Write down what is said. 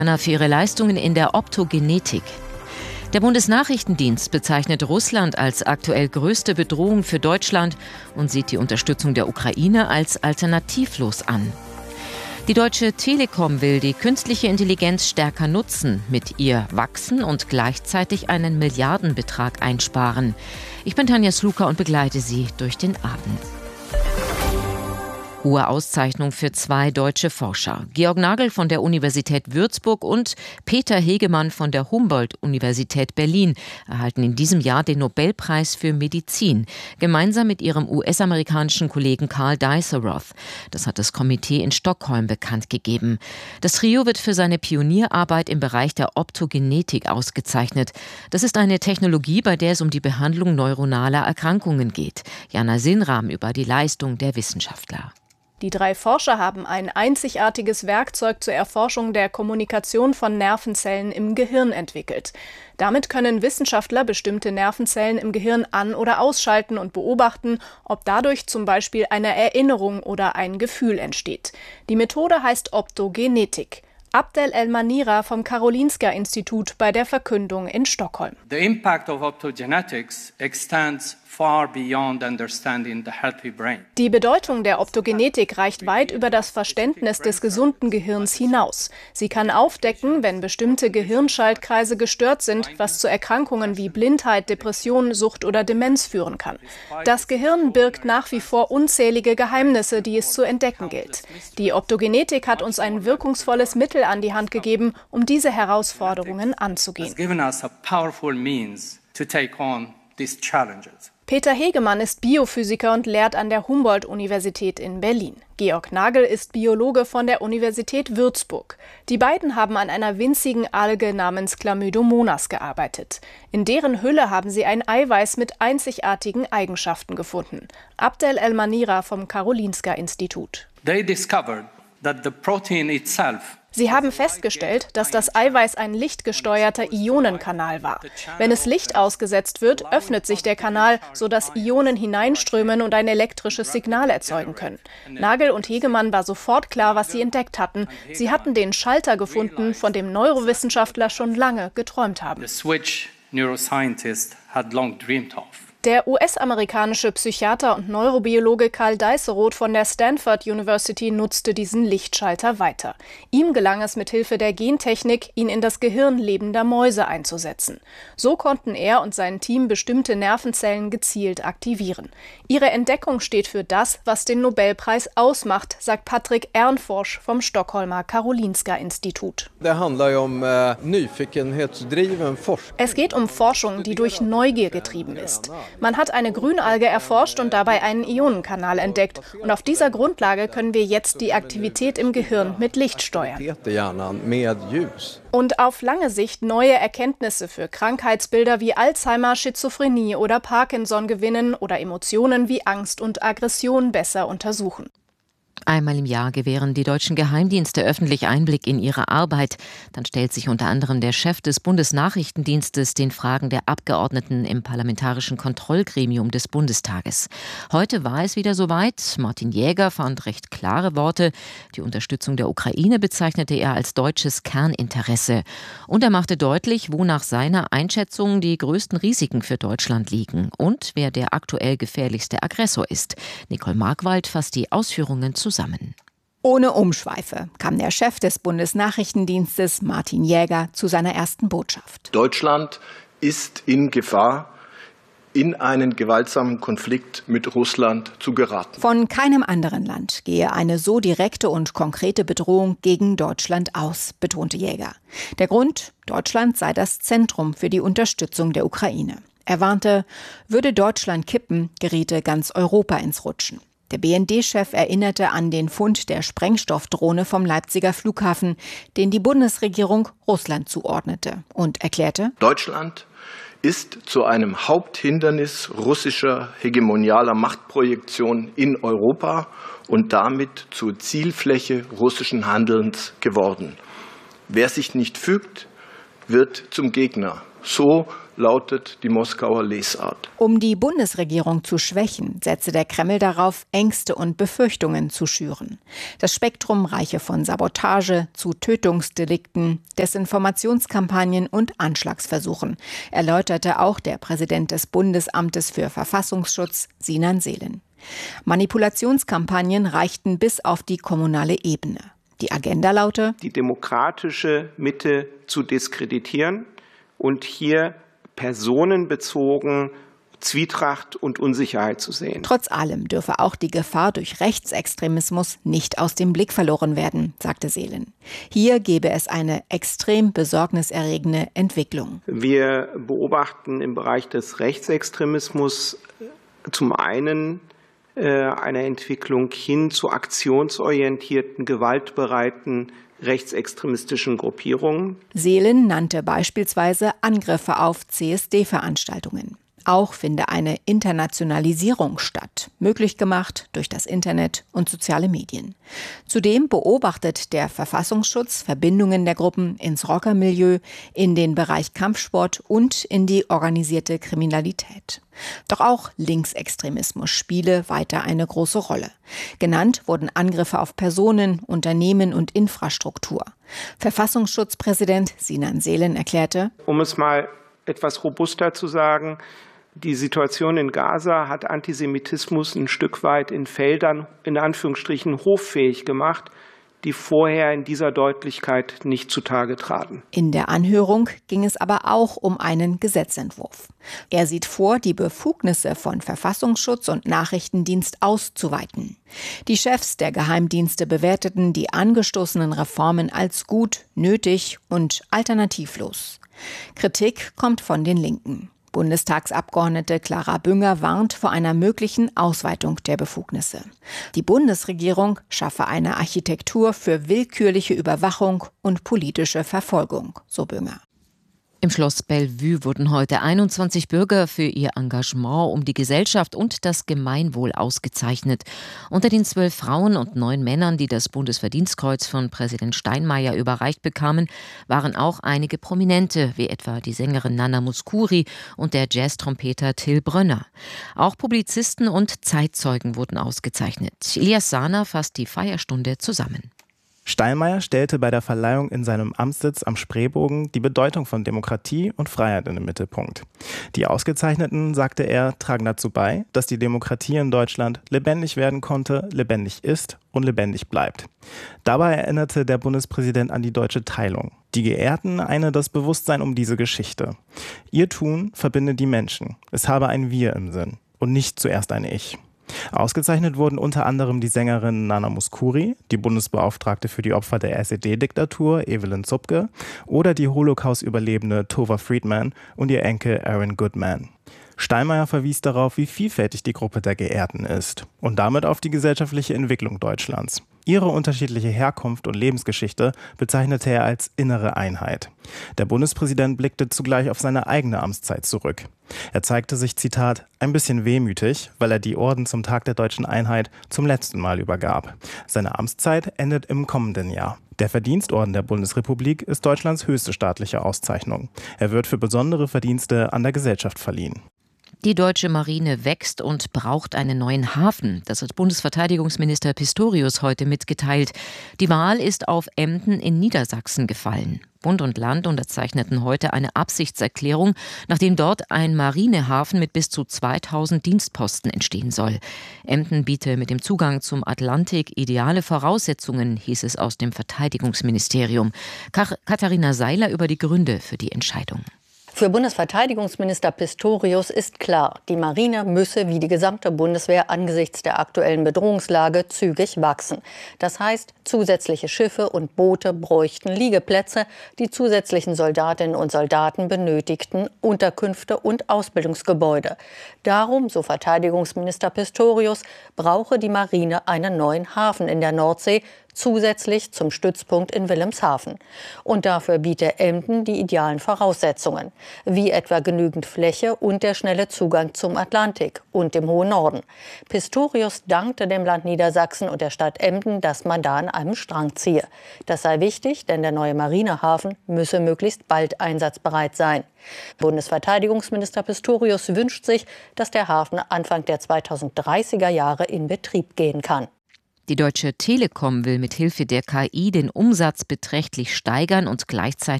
Für ihre Leistungen in der Optogenetik. Der Bundesnachrichtendienst bezeichnet Russland als aktuell größte Bedrohung für Deutschland und sieht die Unterstützung der Ukraine als alternativlos an. Die Deutsche Telekom will die künstliche Intelligenz stärker nutzen, mit ihr wachsen und gleichzeitig einen Milliardenbetrag einsparen. Ich bin Tanja Sluka und begleite Sie durch den Abend. Hohe Auszeichnung für 2 deutsche Forscher. Georg Nagel von der Universität Würzburg und Peter Hegemann von der Humboldt-Universität Berlin erhalten in diesem Jahr den Nobelpreis für Medizin, gemeinsam mit ihrem US-amerikanischen Kollegen Karl Deisseroth. Das hat das Komitee in Stockholm bekannt gegeben. Das Trio wird für seine Pionierarbeit im Bereich der Optogenetik ausgezeichnet. Das ist eine Technologie, bei der es um die Behandlung neuronaler Erkrankungen geht. Jana Sinram über die Leistung der Wissenschaftler. Die 3 Forscher haben ein einzigartiges Werkzeug zur Erforschung der Kommunikation von Nervenzellen im Gehirn entwickelt. Damit können Wissenschaftler bestimmte Nervenzellen im Gehirn an- oder ausschalten und beobachten, ob dadurch zum Beispiel eine Erinnerung oder ein Gefühl entsteht. Die Methode heißt Optogenetik. Abdel El-Manira vom Karolinska-Institut bei der Verkündung in Stockholm. The impact of optogenetics extends far beyond understanding the healthy brain. Die Bedeutung der Optogenetik reicht weit über das Verständnis des gesunden Gehirns hinaus. Sie kann aufdecken, wenn bestimmte Gehirnschaltkreise gestört sind, was zu Erkrankungen wie Blindheit, Depression, Sucht oder Demenz führen kann. Das Gehirn birgt nach wie vor unzählige Geheimnisse, die es zu entdecken gilt. Die Optogenetik hat uns ein wirkungsvolles Mittel an die Hand gegeben, um diese Herausforderungen anzugehen. Peter Hegemann ist Biophysiker und lehrt an der Humboldt-Universität in Berlin. Georg Nagel ist Biologe von der Universität Würzburg. Die beiden haben an einer winzigen Alge namens Chlamydomonas gearbeitet. In deren Hülle haben sie ein Eiweiß mit einzigartigen Eigenschaften gefunden. Abdel El-Manira vom Karolinska-Institut. They discovered that the protein itself. Sie haben festgestellt, dass das Eiweiß ein lichtgesteuerter Ionenkanal war. Wenn es Licht ausgesetzt wird, öffnet sich der Kanal, sodass Ionen hineinströmen und ein elektrisches Signal erzeugen können. Nagel und Hegemann war sofort klar, was sie entdeckt hatten. Sie hatten den Schalter gefunden, von dem Neurowissenschaftler schon lange geträumt haben. The switch neuroscientists had long dreamed of. Der US-amerikanische Psychiater und Neurobiologe Karl Deisseroth von der Stanford University nutzte diesen Lichtschalter weiter. Ihm gelang es mithilfe der Gentechnik, ihn in das Gehirn lebender Mäuse einzusetzen. So konnten er und sein Team bestimmte Nervenzellen gezielt aktivieren. Ihre Entdeckung steht für das, was den Nobelpreis ausmacht, sagt Patrick Ernforsch vom Stockholmer Karolinska-Institut. Es geht um Forschung, die durch Neugier getrieben ist. Man hat eine Grünalge erforscht und dabei einen Ionenkanal entdeckt. Und auf dieser Grundlage können wir jetzt die Aktivität im Gehirn mit Licht steuern. Und auf lange Sicht neue Erkenntnisse für Krankheitsbilder wie Alzheimer, Schizophrenie oder Parkinson gewinnen oder Emotionen wie Angst und Aggression besser untersuchen. Einmal im Jahr gewähren die deutschen Geheimdienste öffentlich Einblick in ihre Arbeit. Dann stellt sich unter anderem der Chef des Bundesnachrichtendienstes den Fragen der Abgeordneten im Parlamentarischen Kontrollgremium des Bundestages. Heute war es wieder soweit. Martin Jäger fand recht klare Worte. Die Unterstützung der Ukraine bezeichnete er als deutsches Kerninteresse. Und er machte deutlich, wo nach seiner Einschätzung die größten Risiken für Deutschland liegen und wer der aktuell gefährlichste Aggressor ist. Nicole Markwald fasst die Ausführungen zusammen. Ohne Umschweife kam der Chef des Bundesnachrichtendienstes Martin Jäger zu seiner ersten Botschaft. Deutschland ist in Gefahr, in einen gewaltsamen Konflikt mit Russland zu geraten. Von keinem anderen Land gehe eine so direkte und konkrete Bedrohung gegen Deutschland aus, betonte Jäger. Der Grund: Deutschland sei das Zentrum für die Unterstützung der Ukraine. Er warnte, würde Deutschland kippen, geriete ganz Europa ins Rutschen. Der BND-Chef erinnerte an den Fund der Sprengstoffdrohne vom Leipziger Flughafen, den die Bundesregierung Russland zuordnete, und erklärte: Deutschland ist zu einem Haupthindernis russischer hegemonialer Machtprojektion in Europa und damit zur Zielfläche russischen Handelns geworden. Wer sich nicht fügt, wird zum Gegner. So lautet die Moskauer Lesart. Um die Bundesregierung zu schwächen, setze der Kreml darauf, Ängste und Befürchtungen zu schüren. Das Spektrum reiche von Sabotage zu Tötungsdelikten, Desinformationskampagnen und Anschlagsversuchen, erläuterte auch der Präsident des Bundesamtes für Verfassungsschutz, Sinan Selen. Manipulationskampagnen reichten bis auf die kommunale Ebene. Die Agenda laute: die demokratische Mitte zu diskreditieren und hier personenbezogen Zwietracht und Unsicherheit zu sehen. Trotz allem dürfe auch die Gefahr durch Rechtsextremismus nicht aus dem Blick verloren werden, sagte Selen. Hier gebe es eine extrem besorgniserregende Entwicklung. Wir beobachten im Bereich des Rechtsextremismus zum einen eine Entwicklung hin zu aktionsorientierten, gewaltbereiten rechtsextremistischen Gruppierungen. Selen nannte beispielsweise Angriffe auf CSD-Veranstaltungen. Auch finde eine Internationalisierung statt, möglich gemacht durch das Internet und soziale Medien. Zudem beobachtet der Verfassungsschutz Verbindungen der Gruppen ins Rockermilieu, in den Bereich Kampfsport und in die organisierte Kriminalität. Doch auch Linksextremismus spiele weiter eine große Rolle. Genannt wurden Angriffe auf Personen, Unternehmen und Infrastruktur. Verfassungsschutzpräsident Sinan Selen erklärte: Um es mal etwas robuster zu sagen, die Situation in Gaza hat Antisemitismus ein Stück weit in Feldern, in Anführungsstrichen, hoffähig gemacht, die vorher in dieser Deutlichkeit nicht zutage traten. In der Anhörung ging es aber auch um einen Gesetzentwurf. Er sieht vor, die Befugnisse von Verfassungsschutz und Nachrichtendienst auszuweiten. Die Chefs der Geheimdienste bewerteten die angestoßenen Reformen als gut, nötig und alternativlos. Kritik kommt von den Linken. Bundestagsabgeordnete Clara Bünger warnt vor einer möglichen Ausweitung der Befugnisse. Die Bundesregierung schaffe eine Architektur für willkürliche Überwachung und politische Verfolgung, so Bünger. Im Schloss Bellevue wurden heute 21 Bürger für ihr Engagement um die Gesellschaft und das Gemeinwohl ausgezeichnet. Unter den 12 Frauen und 9 Männern, die das Bundesverdienstkreuz von Präsident Steinmeier überreicht bekamen, waren auch einige Prominente, wie etwa die Sängerin Nana Mouskouri und der Jazztrompeter Till Brönner. Auch Publizisten und Zeitzeugen wurden ausgezeichnet. Elias Sahner fasst die Feierstunde zusammen. Steinmeier stellte bei der Verleihung in seinem Amtssitz am Spreebogen die Bedeutung von Demokratie und Freiheit in den Mittelpunkt. Die Ausgezeichneten, sagte er, tragen dazu bei, dass die Demokratie in Deutschland lebendig werden konnte, lebendig ist und lebendig bleibt. Dabei erinnerte der Bundespräsident an die deutsche Teilung. Die Geehrten eine das Bewusstsein um diese Geschichte. Ihr Tun verbindet die Menschen. Es habe ein Wir im Sinn und nicht zuerst ein Ich. Ausgezeichnet wurden unter anderem die Sängerin Nana Mouskouri, die Bundesbeauftragte für die Opfer der SED-Diktatur Evelyn Zupke oder die Holocaust-Überlebende Tova Friedman und ihr Enkel Aaron Goodman. Steinmeier verwies darauf, wie vielfältig die Gruppe der Geehrten ist und damit auf die gesellschaftliche Entwicklung Deutschlands. Ihre unterschiedliche Herkunft und Lebensgeschichte bezeichnete er als innere Einheit. Der Bundespräsident blickte zugleich auf seine eigene Amtszeit zurück. Er zeigte sich, Zitat, ein bisschen wehmütig, weil er die Orden zum Tag der deutschen Einheit zum letzten Mal übergab. Seine Amtszeit endet im kommenden Jahr. Der Verdienstorden der Bundesrepublik ist Deutschlands höchste staatliche Auszeichnung. Er wird für besondere Verdienste an der Gesellschaft verliehen. Die deutsche Marine wächst und braucht einen neuen Hafen. Das hat Bundesverteidigungsminister Pistorius heute mitgeteilt. Die Wahl ist auf Emden in Niedersachsen gefallen. Bund und Land unterzeichneten heute eine Absichtserklärung, nachdem dort ein Marinehafen mit bis zu 2000 Dienstposten entstehen soll. Emden biete mit dem Zugang zum Atlantik ideale Voraussetzungen, hieß es aus dem Verteidigungsministerium. Katharina Seiler über die Gründe für die Entscheidung. Für Bundesverteidigungsminister Pistorius ist klar, die Marine müsse wie die gesamte Bundeswehr angesichts der aktuellen Bedrohungslage zügig wachsen. Das heißt, zusätzliche Schiffe und Boote bräuchten Liegeplätze, die zusätzlichen Soldatinnen und Soldaten benötigten Unterkünfte und Ausbildungsgebäude. Darum, so Verteidigungsminister Pistorius, brauche die Marine einen neuen Hafen in der Nordsee, zusätzlich zum Stützpunkt in Wilhelmshaven. Und dafür biete Emden die idealen Voraussetzungen, wie etwa genügend Fläche und der schnelle Zugang zum Atlantik und dem hohen Norden. Pistorius dankte dem Land Niedersachsen und der Stadt Emden, dass man da an einem Strang ziehe. Das sei wichtig, denn der neue Marinehafen müsse möglichst bald einsatzbereit sein. Bundesverteidigungsminister Pistorius wünscht sich, dass der Hafen Anfang der 2030er Jahre in Betrieb gehen kann. Die Deutsche Telekom will mit Hilfe der KI den Umsatz beträchtlich steigern und gleichzeitig